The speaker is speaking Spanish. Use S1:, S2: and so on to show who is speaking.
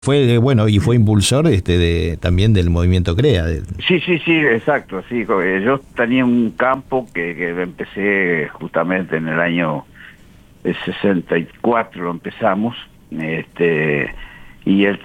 S1: Fue, bueno, y fue impulsor también del movimiento CREA.
S2: Sí, sí, sí, exacto, sí. Yo tenía un campo que empecé justamente en el año 64, lo empezamos, y el